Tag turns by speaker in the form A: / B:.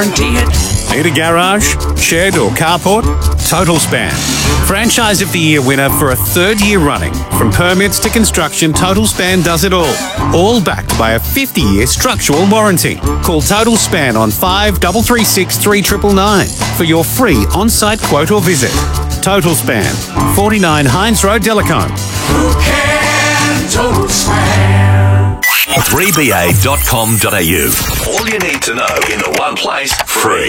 A: guarantee it.
B: Need a garage, shed or carport? Total Span. Franchise of the Year winner for a third year running. From permits to construction, Total Span does it all. All backed by a 50-year structural warranty. Call Total Span on 5336 3999 for your free on-site quote or visit. Total Span, 49 Hines Road, Delacombe.
A: Who can Total Span?
C: 3ba.com.au. All you need to know in the one place, free.